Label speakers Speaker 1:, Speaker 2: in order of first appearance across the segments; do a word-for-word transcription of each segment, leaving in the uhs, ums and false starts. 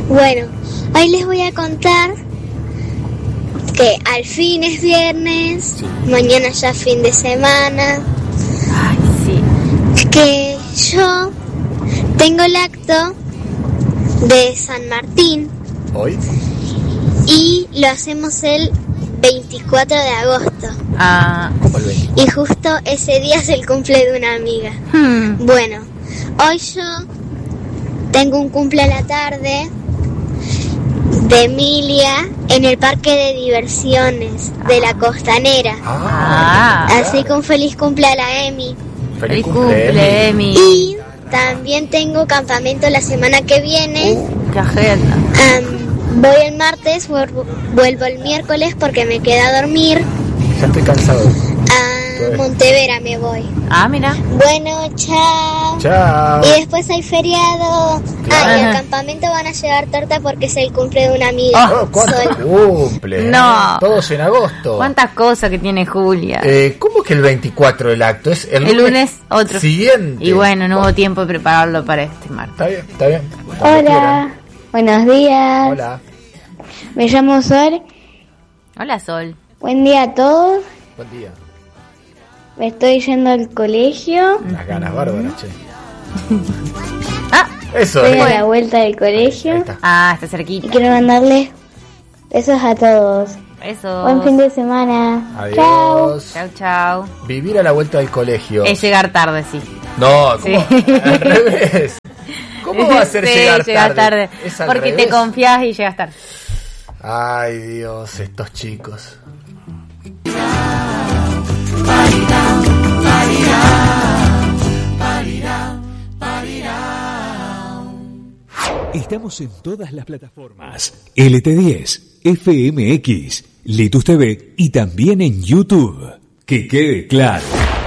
Speaker 1: Bueno, hoy les voy a contar que al fin es viernes, sí. Mañana ya fin de semana.
Speaker 2: Ay, sí.
Speaker 1: Que yo tengo el acto de San Martín.
Speaker 3: ¿Hoy?
Speaker 1: Y lo hacemos el veinticuatro de agosto.
Speaker 2: Ah,
Speaker 3: ¿cómo el veinticuatro?
Speaker 1: Y justo ese día es el cumple de una amiga.
Speaker 2: Hmm.
Speaker 1: Bueno, hoy yo tengo un cumple a la tarde de Emilia en el parque de diversiones de la Costanera.
Speaker 2: Ah,
Speaker 1: Así que un feliz cumple a la Emi.
Speaker 2: Feliz cumple, Emi.
Speaker 1: Y también tengo campamento la semana que viene.
Speaker 2: Uh, qué agenda.
Speaker 1: Um, voy el martes, vuelvo, vuelvo el miércoles porque me queda a dormir.
Speaker 3: Ya estoy cansado.
Speaker 1: A Montevera me voy.
Speaker 2: Ah, mira.
Speaker 1: Bueno, chao.
Speaker 3: Chao.
Speaker 1: Y después hay feriado.
Speaker 3: Claro.
Speaker 1: Ah, y al campamento van a llevar torta porque es el cumple de una amiga.
Speaker 3: Oh, ¿cuántos
Speaker 1: Sol.
Speaker 3: cumple?
Speaker 2: No.
Speaker 3: Todos en agosto.
Speaker 2: ¿Cuántas cosas que tiene Julia?
Speaker 3: Eh, ¿Cómo que el veinticuatro el acto? Es el,
Speaker 2: el lunes otro.
Speaker 3: Siguiente.
Speaker 2: Y bueno, no hubo tiempo de prepararlo para este martes.
Speaker 3: Está bien, está bien. Cuando
Speaker 4: Hola,
Speaker 3: quieran.
Speaker 4: buenos días.
Speaker 3: Hola.
Speaker 4: Me llamo Sol.
Speaker 2: Hola, Sol.
Speaker 4: Buen día a todos.
Speaker 3: Buen día.
Speaker 4: Me estoy yendo al colegio.
Speaker 3: Las ganas bárbaras, che.
Speaker 2: Ah,
Speaker 3: Eso,
Speaker 4: Estoy
Speaker 3: eh.
Speaker 4: a la vuelta del colegio.
Speaker 3: Ahí está.
Speaker 2: ah, está
Speaker 4: Y
Speaker 2: cerquita.
Speaker 4: quiero mandarles besos a todos.
Speaker 2: Eso.
Speaker 4: Buen fin de semana.
Speaker 3: Adiós.
Speaker 4: Chao.
Speaker 2: Chau, chau.
Speaker 3: Vivir a la vuelta del colegio.
Speaker 2: Es llegar tarde, sí.
Speaker 3: No, ¿cómo?
Speaker 2: Sí.
Speaker 3: Al revés. ¿Cómo va a ser
Speaker 2: Sí,
Speaker 3: llegar
Speaker 2: llegar
Speaker 3: tarde?
Speaker 2: tarde.
Speaker 3: Es al
Speaker 2: Porque
Speaker 3: revés.
Speaker 2: te confías y llegas tarde.
Speaker 3: Ay, Dios, estos chicos.
Speaker 5: Estamos en todas las plataformas. L T diez, F M X, Litus T V y también en YouTube. Que quede claro.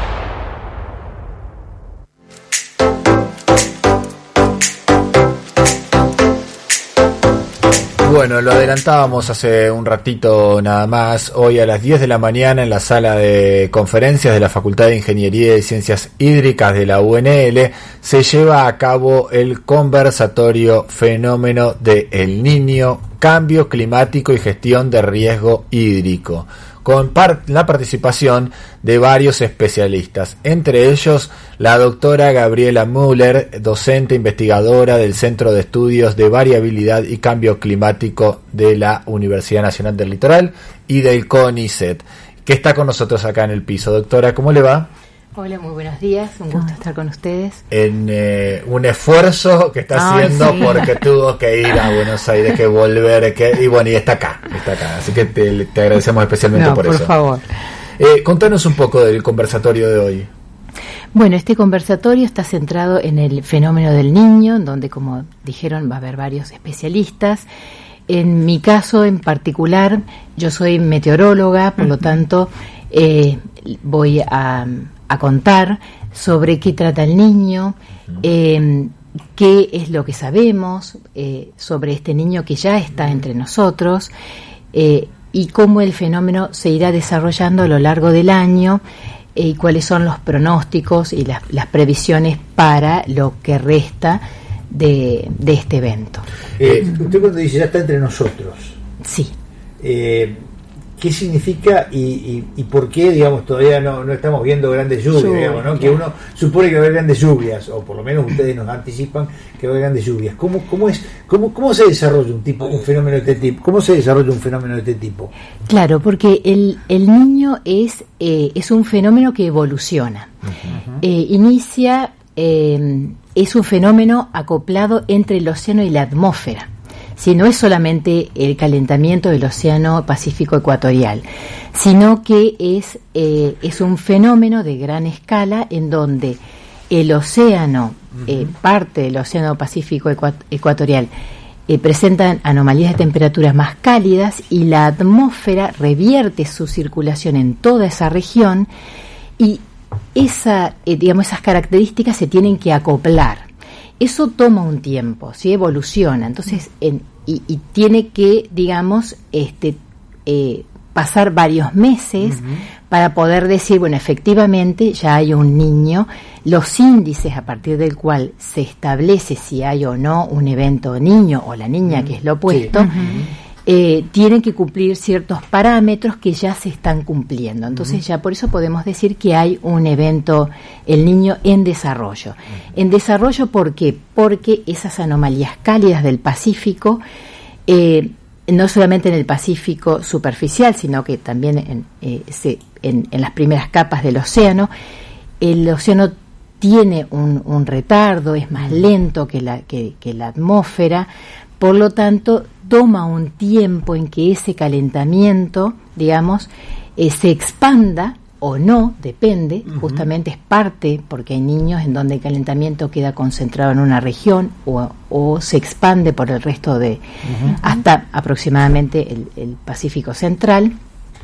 Speaker 3: Bueno, lo adelantábamos hace un ratito nada más. Hoy a las diez de la mañana en la sala de conferencias de la Facultad de Ingeniería y Ciencias Hídricas de la U N L se lleva a cabo el conversatorio Fenómeno de El Niño, Cambio Climático y Gestión de Riesgo Hídrico, con par- la participación de varios especialistas, entre ellos la doctora Gabriela Müller, docente investigadora del Centro de Estudios de Variabilidad y Cambio Climático de la Universidad Nacional del Litoral y del CONICET, que está con nosotros acá en el piso. Doctora, ¿cómo le va?
Speaker 6: Hola, muy buenos días, un gusto estar con ustedes.
Speaker 3: En eh, un esfuerzo que está
Speaker 6: Ay,
Speaker 3: haciendo
Speaker 6: sí.
Speaker 3: porque tuvo que ir a Buenos Aires, que volver, que y bueno, y está acá, está acá, así que te, te agradecemos especialmente
Speaker 6: No,
Speaker 3: por,
Speaker 6: por
Speaker 3: eso.
Speaker 6: favor.
Speaker 3: Eh, contanos un poco del conversatorio de hoy.
Speaker 6: Bueno, este conversatorio está centrado en el fenómeno del niño, en donde, como dijeron, va a haber varios especialistas. En mi caso en particular, yo soy meteoróloga, por lo tanto, eh, voy a, a contar sobre qué trata el niño, eh, qué es lo que sabemos eh, sobre este niño que ya está entre nosotros, eh, y cómo el fenómeno se irá desarrollando a lo largo del año, eh, y cuáles son los pronósticos y las, las previsiones para lo que resta de, de este evento.
Speaker 7: Eh, usted cuando dice ya está entre nosotros,
Speaker 6: Sí.
Speaker 7: eh, ¿qué significa y, y, y por qué, digamos, todavía no, no estamos viendo grandes lluvias,
Speaker 6: Lluvia,
Speaker 7: digamos, ¿no? Que
Speaker 6: claro.
Speaker 7: uno supone que va a haber grandes lluvias, o por lo menos ustedes nos anticipan que va a haber grandes lluvias. ¿Cómo, cómo es, cómo, cómo se desarrolla un tipo, un fenómeno de este tipo? ¿Cómo se desarrolla un fenómeno de este tipo?
Speaker 6: Claro, porque el, el niño es, eh, es un fenómeno que evoluciona.
Speaker 7: Uh-huh.
Speaker 6: Eh, inicia, eh, es un fenómeno acoplado entre el océano y la atmósfera. Si no es solamente el calentamiento del océano Pacífico ecuatorial, sino que es, eh, es un fenómeno de gran escala en donde el océano, eh, parte del océano Pacífico ecua- ecuatorial, eh, presentan anomalías de temperaturas más cálidas y la atmósfera revierte su circulación en toda esa región y esa, eh, digamos, esas características se tienen que acoplar. Eso toma un tiempo, ¿sí? Evoluciona, entonces, en, y, y tiene que, digamos, este, eh, pasar varios meses uh-huh. para poder decir, bueno, efectivamente ya hay un niño. Los índices a partir del cual se establece si hay o no un evento niño o la niña, mm. que es lo opuesto, sí. uh-huh. Eh, tienen que cumplir ciertos parámetros que ya se están cumpliendo. Entonces uh-huh. ya por eso podemos decir que hay un evento, el niño en desarrollo. Uh-huh. En desarrollo, ¿por qué? Porque esas anomalías cálidas del Pacífico, eh, no solamente en el Pacífico superficial, sino que también en, eh, se, en, en las primeras capas del océano, el océano tiene un, un retardo, es más lento que la, que, que la atmósfera. Por lo tanto, toma un tiempo en que ese calentamiento, digamos, eh, se expanda o no, depende, uh-huh. justamente es parte, porque hay niños en donde el calentamiento queda concentrado en una región o, o se expande por el resto de, uh-huh. hasta aproximadamente el, el Pacífico Central.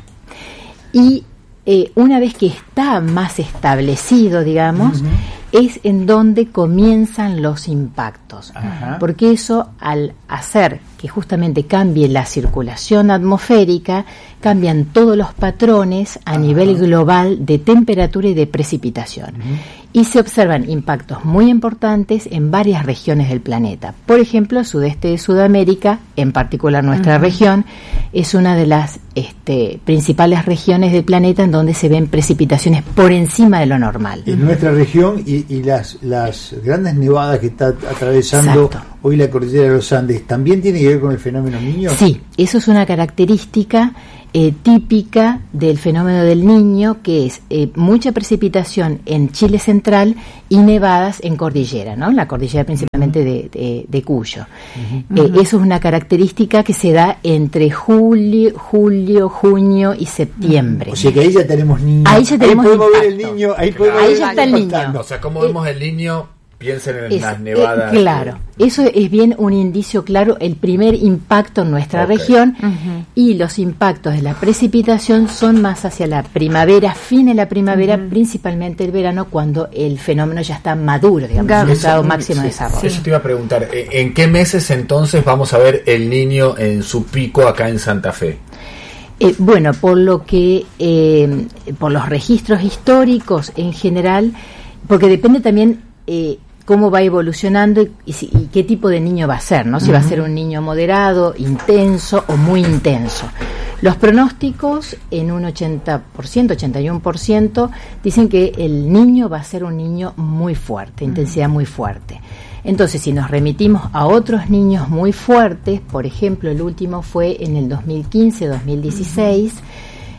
Speaker 6: Y eh, una vez que está más establecido, digamos, uh-huh. es en donde comienzan los impactos. Ajá. Porque eso, al hacer que justamente cambie la circulación atmosférica, cambian todos los patrones a Ajá. nivel global de temperatura y de precipitación. Uh-huh. Y se observan impactos muy importantes en varias regiones del planeta. Por ejemplo, el sudeste de Sudamérica, en particular nuestra uh-huh. región, es una de las este, principales regiones del planeta en donde se ven precipitaciones por encima de lo normal.
Speaker 7: En nuestra región y, y las, las grandes nevadas que está atravesando Exacto. hoy la cordillera de los Andes, ¿también tiene que ver con el fenómeno Niño?
Speaker 6: Sí, eso es una característica eh, típica del fenómeno del Niño, que es eh, mucha precipitación en Chile central y nevadas en cordillera, ¿no? La cordillera principalmente uh-huh. de, de, de Cuyo. Uh-huh. Eh, eso es una característica que se da entre julio, julio, junio y septiembre.
Speaker 7: O sea que ahí ya tenemos niños.
Speaker 6: Ahí ya tenemos
Speaker 7: ahí podemos ver el niño. Ahí,
Speaker 3: claro.
Speaker 6: ahí ya está el niño.
Speaker 3: O sea, ¿cómo vemos el niño? Piensen en
Speaker 6: es,
Speaker 3: las nevadas.
Speaker 6: Eh, claro, eso es bien un indicio claro, el primer impacto en nuestra okay. región uh-huh. y los impactos de la precipitación son más hacia la primavera, fin de la primavera, uh-huh. principalmente el verano, cuando el fenómeno ya está maduro, digamos, en estado máximo de desarrollo.
Speaker 3: Eso te iba a preguntar, ¿en qué meses entonces vamos a ver el Niño en su pico acá en Santa Fe?
Speaker 6: Eh, bueno, por lo que, eh, por los registros históricos en general, porque depende también eh, cómo va evolucionando y, y, y qué tipo de niño va a ser, ¿no? Si uh-huh. va a ser un niño moderado, intenso o muy intenso. Los pronósticos en un ochenta por ciento, ochenta y uno por ciento dicen que el niño va a ser un niño muy fuerte, uh-huh. intensidad muy fuerte. Entonces, si nos remitimos a otros niños muy fuertes, por ejemplo, el último fue en el dos mil quince, dos mil dieciséis, uh-huh.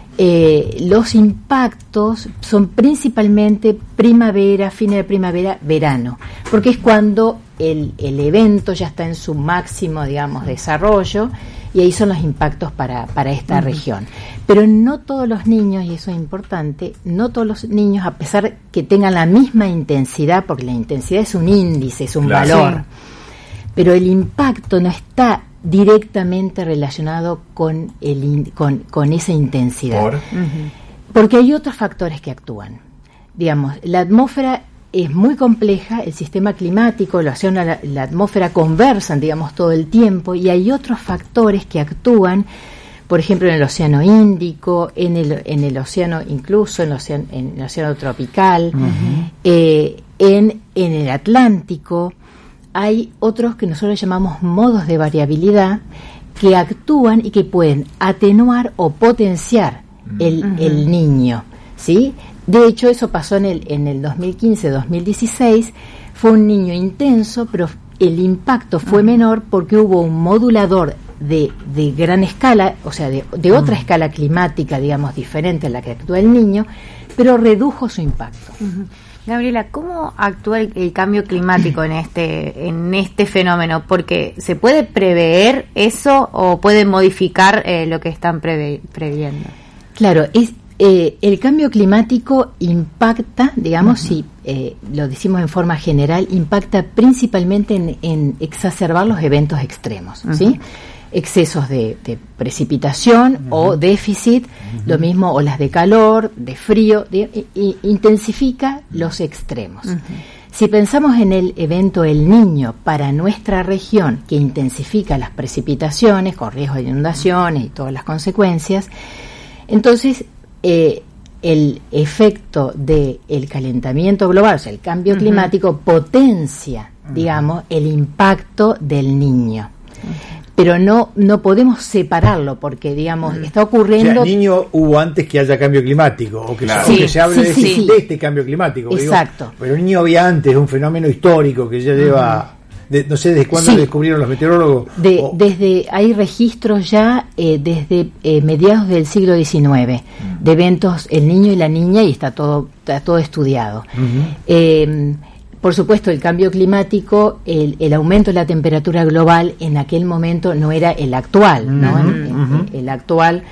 Speaker 6: Eh, los impactos son principalmente primavera, fin de primavera, verano, porque es cuando el, el evento ya está en su máximo, digamos, desarrollo, y ahí son los impactos para, para esta uh-huh. región. Pero no todos los niños, y eso es importante, no todos los niños, a pesar que tengan la misma intensidad, porque la intensidad es un índice, es un claro. valor, sí. pero el impacto no está directamente relacionado con el in, con, con esa intensidad. ¿Por? Uh-huh. Porque hay otros factores que actúan. Digamos, la atmósfera es muy compleja, el sistema climático, la, la, la atmósfera conversan, digamos, todo el tiempo, y hay otros factores que actúan, por ejemplo, en el océano Índico, en el, en el océano, incluso en el océano, en el océano tropical, uh-huh. eh, en, en el Atlántico. Hay otros que nosotros llamamos modos de variabilidad que actúan y que pueden atenuar o potenciar el, uh-huh. el niño, ¿sí? De hecho, eso pasó en el, en el dos mil quince, dos mil dieciséis. Fue un niño intenso, pero el impacto fue uh-huh. menor porque hubo un modulador de, de gran escala, o sea, de, de otra uh-huh. escala climática, digamos, diferente a la que actúa el niño, pero redujo su impacto.
Speaker 2: Uh-huh. Gabriela, ¿cómo actúa el, el cambio climático en este en este fenómeno? Porque ¿se puede prever eso o puede modificar eh, lo que están preve, previendo?
Speaker 6: Claro, es eh, el cambio climático impacta, digamos, uh-huh. si eh, lo decimos en forma general, impacta principalmente en, en exacerbar los eventos extremos, uh-huh. ¿sí? Excesos de, de precipitación uh-huh. o déficit, uh-huh. lo mismo olas de calor, de frío, de, y, y intensifica los extremos. Uh-huh. Si pensamos en el evento El Niño para nuestra región, que intensifica las precipitaciones con riesgo de inundaciones y todas las consecuencias, entonces eh, el efecto del calentamiento global, o sea, el cambio uh-huh. climático, potencia, uh-huh. digamos, el impacto del niño. Uh-huh. Pero no no podemos separarlo porque, digamos, uh-huh. está ocurriendo...
Speaker 7: O sea, niño hubo antes que haya cambio climático, o que, claro.
Speaker 6: sí,
Speaker 7: o que se hable
Speaker 6: sí,
Speaker 7: de,
Speaker 6: sí,
Speaker 7: este,
Speaker 6: sí.
Speaker 7: de este cambio climático.
Speaker 6: Exacto.
Speaker 7: Digo, pero niño había antes, un fenómeno histórico que ya lleva... Uh-huh. De, no sé desde cuándo
Speaker 6: sí.
Speaker 7: lo descubrieron los meteorólogos.
Speaker 6: De,
Speaker 7: o...
Speaker 6: Desde hay registros ya eh, desde eh, mediados del siglo diecinueve uh-huh. de eventos el niño y la niña, y está todo está todo estudiado. Uh-huh. Eh, por supuesto, el cambio climático, el, el aumento de la temperatura global en aquel momento no era el actual, uh-huh. ¿no? El, uh-huh. el, el actual,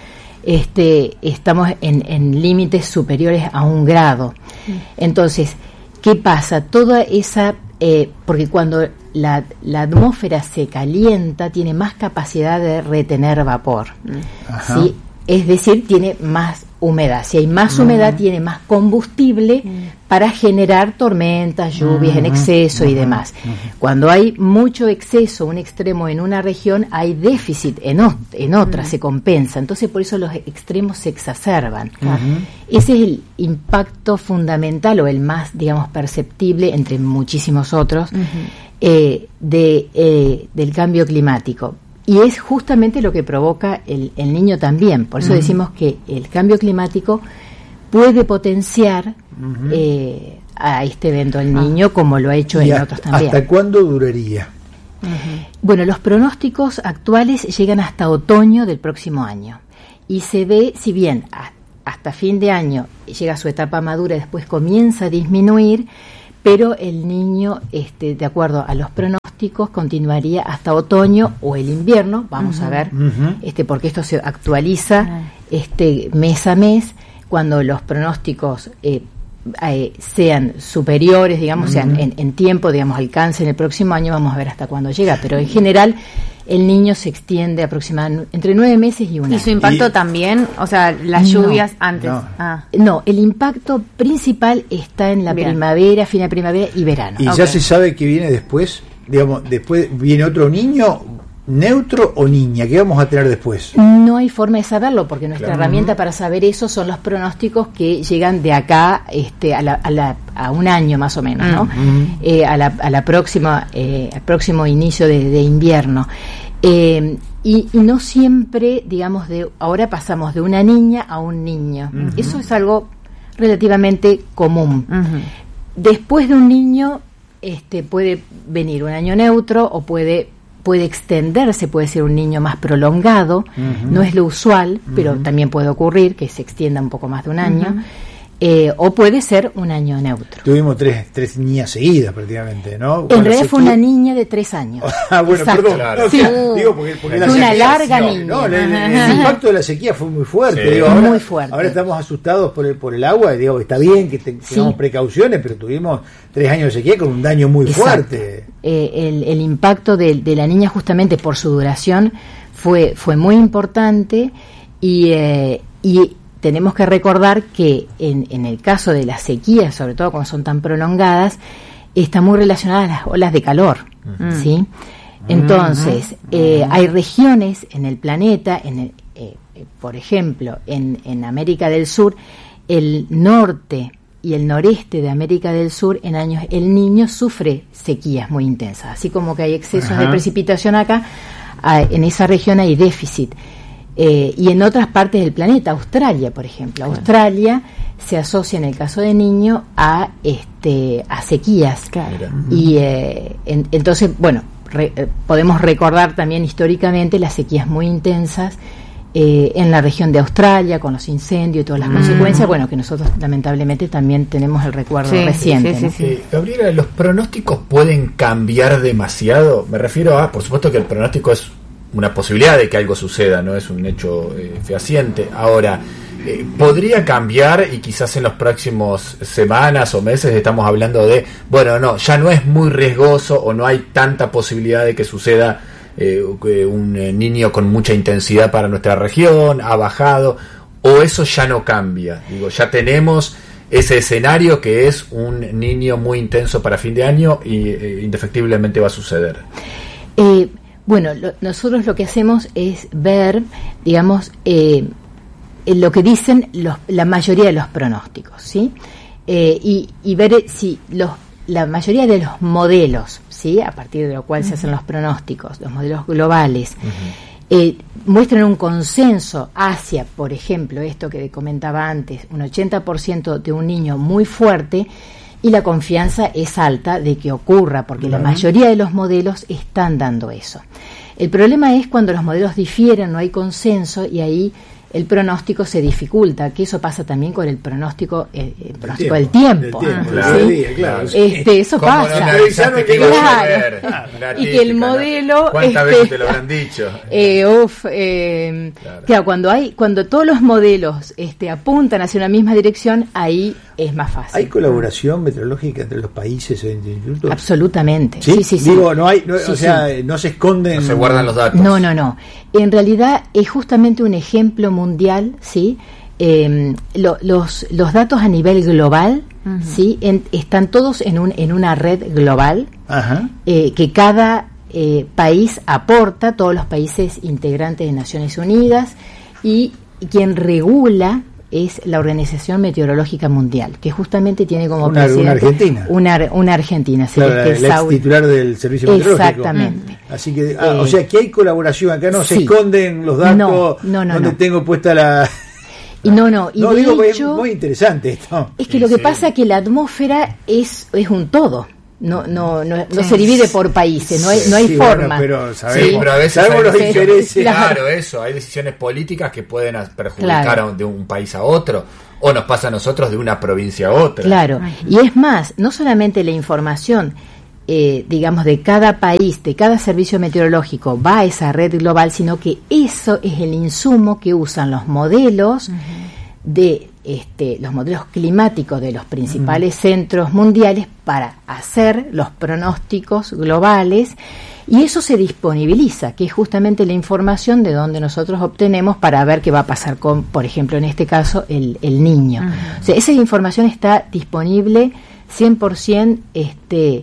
Speaker 6: este, estamos en, en límites superiores a un grado. Uh-huh. Entonces, ¿qué pasa? Toda esa Eh, porque cuando la, la atmósfera se calienta tiene más capacidad de retener vapor, ¿sí? Es decir, tiene más humedad. Si hay más uh-huh. humedad, tiene más combustible uh-huh. para generar tormentas, lluvias uh-huh. en exceso uh-huh. y demás. Uh-huh. Cuando hay mucho exceso, un extremo en una región, hay déficit en, o- en otra, uh-huh. se compensa. Entonces, por eso los extremos se exacerban. Uh-huh. Ese es el impacto fundamental, o el más, digamos, perceptible, entre muchísimos otros, uh-huh. eh, de, eh, del cambio climático. Y es justamente lo que provoca el, el niño también. Por eso uh-huh. decimos que el cambio climático puede potenciar uh-huh. eh, a este evento del niño, ah. como lo ha hecho en
Speaker 7: hasta,
Speaker 6: otros también.
Speaker 7: ¿Hasta cuándo duraría?
Speaker 6: Uh-huh. Bueno, los pronósticos actuales llegan hasta otoño del próximo año. Y se ve, si bien a, hasta fin de año llega a su etapa madura, después comienza a disminuir, pero el niño, este, de acuerdo a los pronósticos, continuaría hasta otoño o el invierno. Vamos uh-huh. a ver, uh-huh. este, porque esto se actualiza uh-huh. este, mes a mes. Cuando los pronósticos eh, eh, sean superiores, digamos, uh-huh. sean en, en tiempo, digamos, alcancen el próximo año, vamos a ver hasta cuándo llega. Pero en general, el niño se extiende aproximadamente entre nueve meses y un año.
Speaker 2: ¿Y su impacto y... también? O sea, las no, lluvias antes.
Speaker 7: No.
Speaker 2: Ah.
Speaker 6: no, el impacto principal está en la Bien. primavera, fin de primavera y verano.
Speaker 7: ¿Y okay. ya se sabe que viene después? Digamos, después viene otro niño, neutro o niña. ¿Qué vamos a tener después?
Speaker 6: No hay forma de saberlo, porque nuestra claro. herramienta para saber eso son los pronósticos que llegan de acá este, a, la, a, la, a un año más o menos, ¿no? Uh-huh. Eh, a, la, a la próxima, eh, al próximo inicio de, de invierno. Eh, y, y no siempre, digamos, de ahora pasamos de una niña a un niño. Uh-huh. Eso es algo relativamente común. Uh-huh. Después de un niño, este, puede venir un año neutro o puede puede extenderse, puede ser un niño más prolongado, uh-huh. no es lo usual, uh-huh. pero también puede ocurrir que se extienda un poco más de un año. Uh-huh. Eh, o puede ser un año neutro.
Speaker 7: Tuvimos tres, tres niñas seguidas prácticamente, ¿no?
Speaker 6: En
Speaker 7: Cuando
Speaker 6: realidad fue una niña de tres años.
Speaker 7: Ah, bueno,
Speaker 6: Exacto.
Speaker 7: perdón. Claro. No,
Speaker 6: sí.
Speaker 7: claro, digo porque, porque
Speaker 6: fue
Speaker 7: la
Speaker 6: una
Speaker 7: sequía,
Speaker 6: larga
Speaker 7: no,
Speaker 6: niña.
Speaker 7: No, el, el, el impacto de la sequía fue muy fuerte.
Speaker 3: Sí.
Speaker 7: Digo, ahora,
Speaker 6: muy fuerte.
Speaker 7: Ahora estamos asustados por el, por el agua. Y digo, está bien que te,
Speaker 6: sí.
Speaker 7: tengamos precauciones, pero tuvimos tres años de sequía con un daño muy
Speaker 6: Exacto.
Speaker 7: fuerte.
Speaker 6: Eh, el, el impacto de, de la niña, justamente por su duración, fue, fue muy importante y, eh, y tenemos que recordar que en, en el caso de las sequías, sobre todo cuando son tan prolongadas, está muy relacionada a las olas de calor, uh-huh. ¿sí? Entonces, uh-huh. eh, hay regiones en el planeta, en el, eh, por ejemplo, en, en América del Sur, el norte y el noreste de América del Sur, en años el Niño sufre sequías muy intensas, así como que hay excesos uh-huh. de precipitación acá, a, en esa región hay déficit. Eh, y en otras partes del planeta, Australia, por ejemplo, claro. Australia se asocia en el caso de niño a este a sequías. Claro. Y eh, en, entonces, bueno, re, eh, podemos recordar también históricamente las sequías muy intensas eh, en la región de Australia, con los incendios y todas las mm. consecuencias, bueno, que nosotros lamentablemente también tenemos el recuerdo sí, reciente.
Speaker 3: Sí,
Speaker 6: ¿no?
Speaker 3: sí, sí. Eh, Gabriela, ¿los pronósticos pueden cambiar demasiado? Me refiero a, por supuesto que el pronóstico es una posibilidad de que algo suceda, no es un hecho eh, fehaciente. Ahora, eh, podría cambiar y quizás en las próximas semanas o meses estamos hablando de, bueno, no, ya no es muy riesgoso o no hay tanta posibilidad de que suceda eh, un eh, niño con mucha intensidad para nuestra región, ha bajado, o eso ya no cambia. Digo, ya tenemos ese escenario que es un niño muy intenso para fin de año y eh, indefectiblemente va a suceder.
Speaker 6: Eh, Bueno, lo, nosotros lo que hacemos es ver, digamos, eh, eh, lo que dicen los, la mayoría de los pronósticos, ¿sí? Eh, y, y ver si los, la mayoría de los modelos, ¿sí? A partir de lo cual uh-huh. se hacen los pronósticos, los modelos globales, uh-huh. eh, muestran un consenso hacia, por ejemplo, esto que comentaba antes, un ochenta por ciento de un niño muy fuerte, y la confianza es alta de que ocurra, porque uh-huh. la mayoría de los modelos están dando eso. El problema es cuando los modelos difieren, no hay consenso, y ahí el pronóstico se dificulta, que eso pasa también con el pronóstico, eh, el pronóstico del tiempo. Del tiempo,
Speaker 7: ah,
Speaker 6: ¿sí?
Speaker 7: día, claro.
Speaker 6: Este, eso pasa.
Speaker 3: No que
Speaker 6: claro. Claro. Y que el modelo.
Speaker 3: ¿no? ¿Cuántas
Speaker 6: este,
Speaker 3: veces te lo habrán dicho?
Speaker 6: Eh, uf, eh, claro. claro, cuando hay, cuando todos los modelos este, apuntan hacia una misma dirección, ahí es más fácil.
Speaker 7: ¿Hay colaboración meteorológica entre los países o entre institutos?
Speaker 6: Absolutamente.
Speaker 7: Sí,
Speaker 6: sí, sí. sí.
Speaker 7: Digo, no hay, no,
Speaker 6: sí,
Speaker 7: o sea,
Speaker 6: sí.
Speaker 7: no se esconden.
Speaker 3: No se guardan los datos.
Speaker 6: No, no, no. En realidad es justamente un ejemplo mundial, ¿sí? Eh, lo, los, los datos a nivel global, uh-huh. ¿sí? En, están todos en, un, en una red global, uh-huh. eh, que cada eh, país aporta, todos los países integrantes de Naciones Unidas, y, y quien regula es la Organización Meteorológica Mundial, que justamente tiene como
Speaker 7: una,
Speaker 6: presidente
Speaker 7: una Argentina,
Speaker 6: una, una Argentina,
Speaker 7: claro, el ex titular del Servicio Meteorológico.
Speaker 6: Exactamente.
Speaker 7: Mm. Así que, ah,
Speaker 6: eh,
Speaker 7: o sea, que hay colaboración acá, no
Speaker 6: sí.
Speaker 7: se esconden los datos,
Speaker 6: no, no, no,
Speaker 7: donde
Speaker 6: no.
Speaker 7: tengo puesta la.
Speaker 6: Y no, no, y
Speaker 7: no,
Speaker 6: de
Speaker 7: digo,
Speaker 6: hecho,
Speaker 7: es muy interesante esto.
Speaker 6: Es que
Speaker 3: sí,
Speaker 6: lo que
Speaker 3: sí.
Speaker 6: pasa es que la atmósfera es es un todo. No, no, no, no se divide por países, no hay, no hay
Speaker 7: sí,
Speaker 6: forma.
Speaker 7: Bueno, pero sabemos,
Speaker 3: sí, pero a veces
Speaker 7: sabemos
Speaker 3: hay,
Speaker 7: los intereses.
Speaker 3: Claro, claro, eso, hay decisiones políticas que pueden perjudicar claro. de un país a otro, o nos pasa a nosotros de una provincia a otra.
Speaker 6: Claro, y es más, no solamente la información, eh, digamos, de cada país, de cada servicio meteorológico va a esa red global, sino que eso es el insumo que usan los modelos uh-huh. de Este, los modelos climáticos de los principales mm. centros mundiales para hacer los pronósticos globales, y eso se disponibiliza, que es justamente la información de donde nosotros obtenemos para ver qué va a pasar con, por ejemplo, en este caso, el, el niño. Mm. O sea, esa información está disponible cien por ciento, este,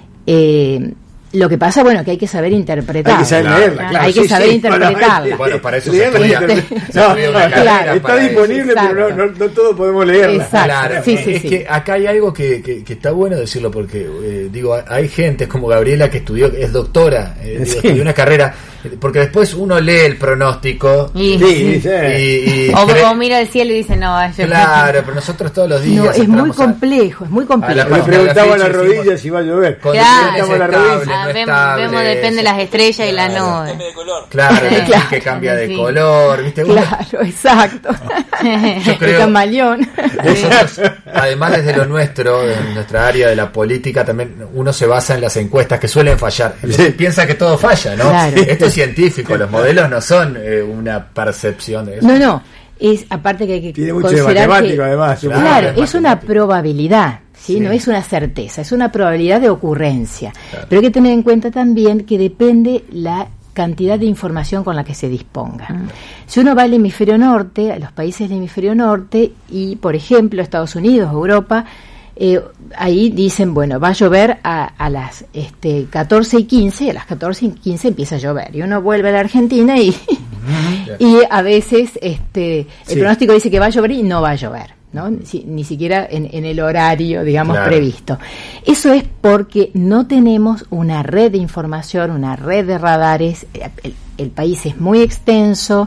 Speaker 6: eh, lo que pasa, bueno, que hay que saber interpretarla.
Speaker 7: Hay que saber leerla, claro.
Speaker 6: Hay que
Speaker 7: sí,
Speaker 6: saber
Speaker 7: sí,
Speaker 6: interpretarla.
Speaker 3: Bueno, para eso se estudia, se estudia una
Speaker 6: claro,
Speaker 3: carrera
Speaker 7: está
Speaker 3: para
Speaker 7: disponible,
Speaker 3: eso.
Speaker 7: pero no, no, no todos podemos leerla.
Speaker 6: Exacto.
Speaker 3: Claro,
Speaker 6: sí, sí,
Speaker 3: es
Speaker 6: sí.
Speaker 3: que acá hay algo que, que, que está bueno decirlo, porque eh, digo, hay gente como Gabriela que estudió, es doctora, eh, digo,
Speaker 7: sí.
Speaker 3: estudió una carrera, porque después uno lee el pronóstico
Speaker 2: y,
Speaker 7: sí, sí.
Speaker 3: y, y
Speaker 2: o,
Speaker 3: cree,
Speaker 2: o mira el cielo y dice no, yo
Speaker 3: claro, pero nosotros todos los días
Speaker 6: no, es muy
Speaker 3: entramos
Speaker 6: complejo,
Speaker 3: a,
Speaker 6: es muy complejo.
Speaker 3: a la
Speaker 7: Le preguntaba a la
Speaker 3: ficha y
Speaker 7: rodilla
Speaker 3: decimos,
Speaker 7: si va a llover.
Speaker 3: Con
Speaker 2: claro,
Speaker 3: la rodilla,
Speaker 2: ah,
Speaker 3: no
Speaker 2: vemos,
Speaker 3: estable,
Speaker 2: vemos depende de las estrellas claro. y la nube.
Speaker 3: Claro,
Speaker 6: claro,
Speaker 3: que cambia de
Speaker 2: sí.
Speaker 3: color, ¿viste?
Speaker 6: Claro, exacto.
Speaker 3: Yo creo,
Speaker 6: el camaleón.
Speaker 3: Nosotros, además desde lo nuestro, en nuestra área de la política, también uno se basa en las encuestas que suelen fallar. Entonces, sí. piensa que todo falla, ¿no?
Speaker 6: Claro.
Speaker 3: Esto es científico, los modelos no son eh, una percepción de eso.
Speaker 6: No, no, es aparte que hay que
Speaker 7: tiene mucho de
Speaker 6: considerar
Speaker 7: matemático,
Speaker 6: que,
Speaker 7: además.
Speaker 6: Claro,
Speaker 3: claro
Speaker 6: es, es una probabilidad, ¿sí? Sí. No es una certeza, es una probabilidad de ocurrencia. Claro. Pero hay que tener en cuenta también que depende la cantidad de información con la que se disponga. Mm. Si uno va al hemisferio norte, a los países del hemisferio norte, y por ejemplo Estados Unidos, Europa, eh, ahí dicen, bueno, va a llover a, a las este, catorce y quince, y a las catorce y quince empieza a llover, y uno vuelve a la Argentina y, mm-hmm. y a veces este, el sí. pronóstico dice que va a llover y no va a llover. ¿No? Ni, ni siquiera en, en el horario, digamos, claro. previsto. Eso es porque no tenemos una red de información, una red de radares. El, el país es muy extenso.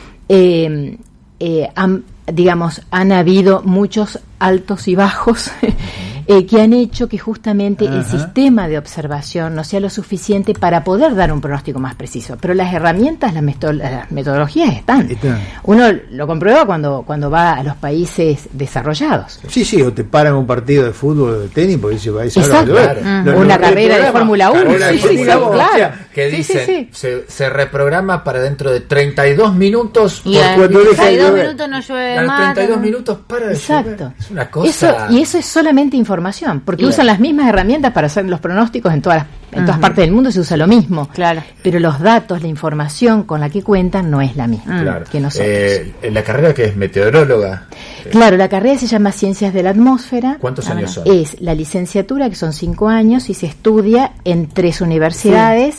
Speaker 6: Eh, eh, han, digamos, han habido muchos altos y bajos eh, que han hecho que justamente Ajá. el sistema de observación no sea lo suficiente para poder dar un pronóstico más preciso. Pero las herramientas, las, meto- las metodologías están. Están. Uno lo comprueba cuando cuando va a los países desarrollados.
Speaker 7: Sí, sí, o te paran un partido de fútbol o de tenis porque dice, va a ser
Speaker 6: Exacto.
Speaker 3: Claro.
Speaker 6: Uh-huh. Una carrera de Fórmula uno.
Speaker 3: Sí,
Speaker 6: sí, sí,
Speaker 3: claro.
Speaker 6: claro.
Speaker 3: Que
Speaker 6: sí,
Speaker 3: dicen,
Speaker 6: sí, sí.
Speaker 3: Se, se reprograma para dentro de treinta y dos minutos.
Speaker 2: Y a
Speaker 7: cuando
Speaker 2: treinta y dos minutos no llueve
Speaker 3: a los
Speaker 2: más.
Speaker 3: treinta y dos minutos para de
Speaker 6: Exacto.
Speaker 3: llover. Es una cosa.
Speaker 6: Eso, y eso es solamente información, porque claro. usan las mismas herramientas para hacer los pronósticos en todas las, en uh-huh. todas partes del mundo se usa lo mismo.
Speaker 2: Claro.
Speaker 6: Pero los datos, la información con la que cuentan no es la misma
Speaker 3: claro.
Speaker 6: que nosotros.
Speaker 3: Eh, en la carrera que es meteoróloga.
Speaker 6: Claro, la carrera se llama Ciencias de la Atmósfera.
Speaker 3: ¿Cuántos
Speaker 6: ah,
Speaker 3: años son?
Speaker 6: Es la licenciatura, que son cinco años, y se estudia en tres universidades, sí. ah.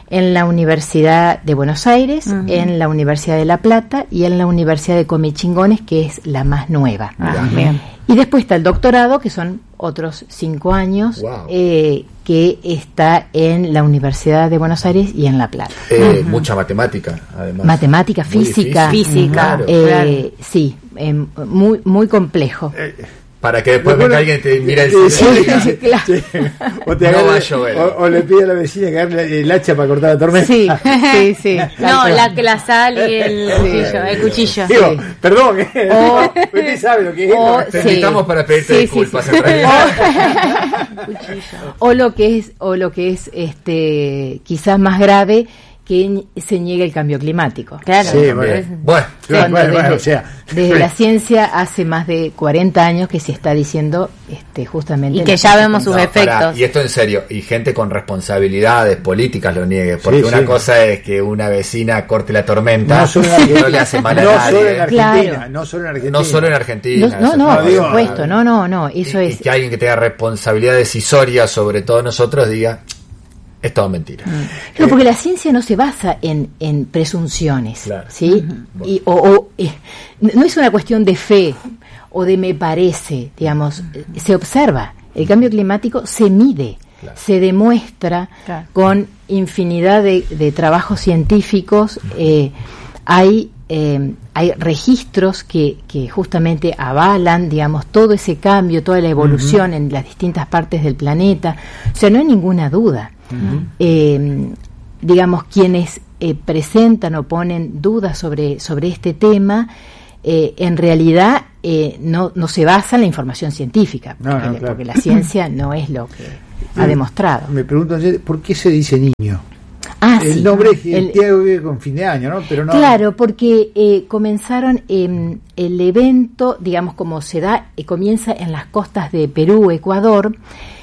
Speaker 6: en la Universidad de Buenos Aires, uh-huh. en la Universidad de La Plata y en la Universidad de Comechingones, que es la más nueva.
Speaker 2: Ah, bien.
Speaker 6: Y después está el doctorado, que son otros cinco años, wow. eh, que está en la Universidad de Buenos Aires y en La Plata.
Speaker 3: Eh, uh-huh. Mucha matemática, además.
Speaker 6: Matemática, física.
Speaker 2: Física, claro.
Speaker 6: Eh, claro. Sí, eh, muy, muy complejo. Eh,
Speaker 3: Para que después venga alguien y te mira el
Speaker 6: sí,
Speaker 3: cielo y
Speaker 6: sí, sí, claro.
Speaker 7: Sí. O, te
Speaker 3: no
Speaker 7: agarre,
Speaker 3: va a llover.
Speaker 7: O, o le pide a la vecina que agarre el hacha para cortar la tormenta.
Speaker 6: Sí, sí, sí.
Speaker 2: No, la, la sal y el cuchillo. El cuchillo.
Speaker 7: Digo,
Speaker 6: Sí.
Speaker 7: perdón, ¿eh?
Speaker 6: O,
Speaker 7: usted sabe lo que es.
Speaker 6: o,
Speaker 3: Te
Speaker 6: sí.
Speaker 3: invitamos para pedirte
Speaker 6: Sí,
Speaker 3: disculpas
Speaker 6: sí, sí.
Speaker 3: en realidad.
Speaker 6: O, o lo que es, o lo que es este quizás más grave, que se niegue el cambio climático.
Speaker 2: Claro.
Speaker 7: Sí, bueno.
Speaker 3: Bueno,
Speaker 7: Bueno, bueno,
Speaker 6: desde,
Speaker 7: bueno, o sea.
Speaker 6: desde la ciencia hace más de cuarenta años que se está diciendo este justamente.
Speaker 2: Y que ya vemos sus
Speaker 3: no,
Speaker 2: efectos.
Speaker 3: pará, y esto en serio, y gente con responsabilidades políticas lo niegue, porque
Speaker 7: Sí,
Speaker 3: una
Speaker 7: sí.
Speaker 3: cosa es que una vecina corte la tormenta,
Speaker 7: No solo en Argentina.
Speaker 3: no le hace mal a
Speaker 7: No
Speaker 3: nadie.
Speaker 7: solo en Argentina,
Speaker 6: Claro.
Speaker 7: no solo en Argentina.
Speaker 3: No solo en Argentina.
Speaker 6: No, no,
Speaker 3: eso
Speaker 6: no,
Speaker 3: está
Speaker 6: por
Speaker 3: bien,
Speaker 6: supuesto,
Speaker 3: claro.
Speaker 6: no, no, no, eso
Speaker 3: y,
Speaker 6: es.
Speaker 3: y que alguien que tenga responsabilidad decisoria sobre todos nosotros diga, es todo mentira.
Speaker 6: Mm. No, porque la ciencia no se basa en, en presunciones,
Speaker 3: Claro.
Speaker 6: ¿sí?
Speaker 3: Uh-huh.
Speaker 6: Y, o, o, eh, no es una cuestión de fe o de me parece, digamos, eh, se observa. El cambio climático se mide,
Speaker 3: Claro.
Speaker 6: se demuestra
Speaker 2: Claro.
Speaker 6: con infinidad de, de trabajos científicos. Eh, hay eh, hay registros que, que justamente avalan, digamos, todo ese cambio, toda la evolución uh-huh. en las distintas partes del planeta. O sea, no hay ninguna duda. Uh-huh. Eh, digamos, quienes eh, presentan o ponen dudas sobre, sobre este tema, eh, en realidad eh, no, no se basa en la información científica,
Speaker 7: No,
Speaker 6: porque,
Speaker 7: no,
Speaker 6: la,
Speaker 7: claro.
Speaker 6: porque la ciencia no es lo que ha demostrado.
Speaker 7: Me pregunto, ¿por qué se dice niño?
Speaker 6: Ah,
Speaker 7: el
Speaker 6: sí.
Speaker 7: nombre es
Speaker 6: El-
Speaker 7: Tiago vive con fin de año, ¿no? Pero no.
Speaker 6: Claro, porque eh, comenzaron eh, el evento, digamos, como se da, eh, comienza en las costas de Perú, Ecuador,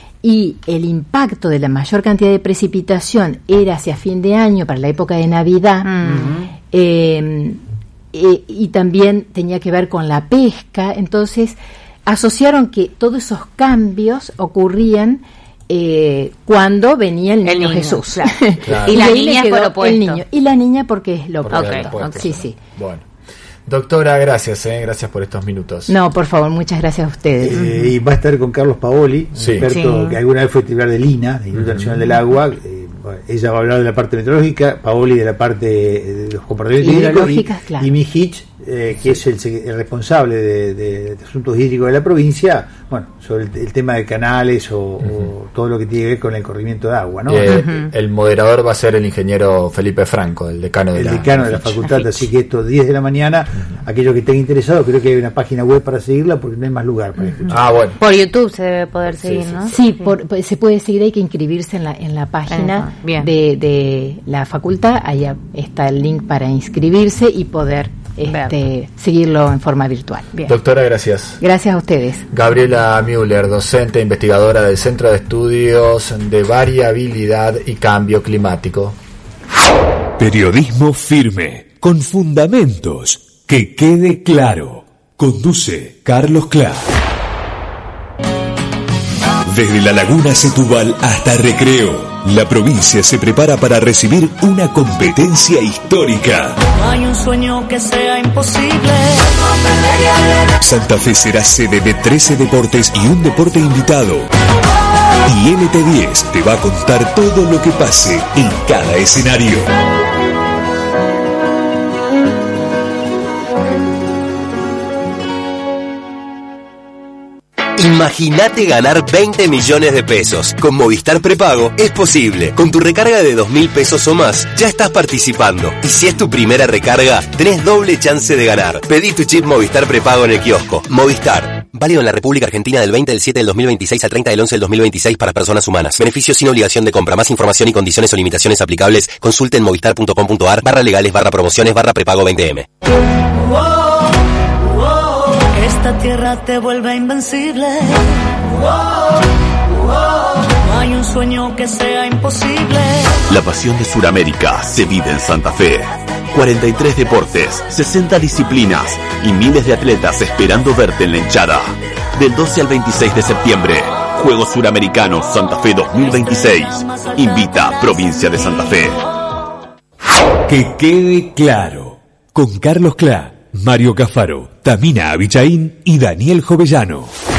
Speaker 6: y el impacto de la mayor cantidad de precipitación era hacia fin de año, para la época de Navidad,
Speaker 2: Mm.
Speaker 6: eh, eh, y también tenía que ver con la pesca. Entonces asociaron que todos esos cambios ocurrían eh, cuando venía el niño,
Speaker 2: El niño,
Speaker 6: Jesús.
Speaker 2: claro.
Speaker 3: Claro.
Speaker 2: Y la
Speaker 6: ahí
Speaker 2: niña
Speaker 6: le
Speaker 2: es por
Speaker 6: quedó
Speaker 2: opuesto.
Speaker 6: el niño. Y la niña porque es lo
Speaker 3: Porque
Speaker 6: opuesto.
Speaker 3: era opuesto,
Speaker 6: Sí,
Speaker 3: eso.
Speaker 6: sí.
Speaker 3: Bueno. Doctora, gracias, eh, gracias por estos minutos.
Speaker 6: No, por favor, muchas gracias a ustedes.
Speaker 7: Eh, y va a estar con Carlos Paoli, un
Speaker 3: Sí.
Speaker 7: experto
Speaker 2: Sí.
Speaker 7: que alguna vez fue titular del I N A, del Instituto Nacional del Agua. Eh, bueno, ella va a hablar de la parte meteorológica, Paoli de la parte de los comportamientos hídricos,
Speaker 6: Hidrológicas,
Speaker 7: y,
Speaker 6: claro.
Speaker 7: y Mijich, eh, que es el, sec- el responsable de, de- de asuntos hídricos de la provincia, bueno, sobre el, el tema de canales o, o todo lo que tiene que ver con el corrimiento de agua, ¿no?
Speaker 3: Eh,
Speaker 2: Ujú.
Speaker 3: El moderador va a ser el ingeniero Felipe Franco, el decano de
Speaker 7: El
Speaker 3: la
Speaker 7: decano de la facultad,
Speaker 2: Fitch.
Speaker 7: así que esto diez de la mañana, aquellos que estén interesados, creo que hay una página web para seguirla porque no hay más lugar para escuchar.
Speaker 3: Ah, bueno.
Speaker 2: Por YouTube se debe poder
Speaker 3: Sí,
Speaker 2: seguir,
Speaker 3: sí,
Speaker 2: ¿no?
Speaker 6: Sí, por- por- se puede seguir, hay que inscribirse en la, en la página
Speaker 2: Ajá, bien.
Speaker 6: de, de la facultad, allá está el link para inscribirse y poder este, seguirlo en forma virtual.
Speaker 2: Bien.
Speaker 3: Doctora, gracias.
Speaker 6: Gracias a ustedes.
Speaker 3: Gabriela Müller, docente e investigadora del Centro de Estudios de Variabilidad y Cambio Climático.
Speaker 5: Periodismo firme, con fundamentos, que quede claro. Conduce Carlos Clark. Desde la Laguna Setúbal hasta Recreo, la provincia se prepara para recibir una competencia histórica.
Speaker 8: No hay un sueño que sea imposible.
Speaker 5: Santa Fe será sede de trece deportes y un deporte invitado. Y L T diez te va a contar todo lo que pase en cada escenario.
Speaker 9: Imagínate ganar veinte millones de pesos. Con Movistar Prepago es posible. Con tu recarga de dos mil pesos o más, ya estás participando. Y si es tu primera recarga, tenés doble chance de ganar. Pedí tu chip Movistar Prepago en el kiosco. Movistar. Válido en la República Argentina del veinte del siete del dos mil veintiséis al treinta del once del dos mil veintiséis para personas humanas. Beneficio sin obligación de compra. Más información y condiciones o limitaciones aplicables. Consulte en movistar.com.ar barra legales barra promociones barra prepago veinte eme.
Speaker 8: Esta tierra te vuelve invencible. No hay un sueño que sea imposible.
Speaker 10: La pasión de Sudamérica se vive en Santa Fe. cuarenta y tres deportes, sesenta disciplinas y miles de atletas esperando verte en la hinchada. Del doce al veintiséis de septiembre, Juegos Suramericanos Santa Fe dos mil veintiséis. Invita Provincia de Santa Fe.
Speaker 5: Que quede claro. Con Carlos Clá, Mario Cafaro, Tamina Abichaín y Daniel Jovellano.